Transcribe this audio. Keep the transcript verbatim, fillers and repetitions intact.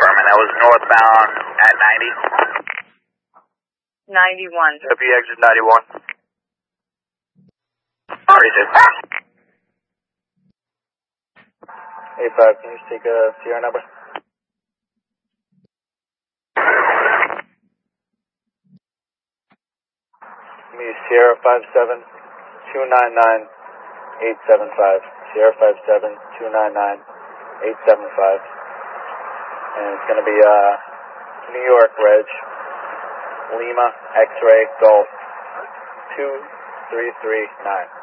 confirming. That was northbound at ninety. ninety-one. Copy, exit ninety-one. thirty-two. eight five, can you just take a Sierra number? Give me Sierra five seven two nine nine eight seven five. Sierra five seven two nine nine eight seven five. And it's going to be uh, New York Reg, Lima X-Ray Golf two three three nine.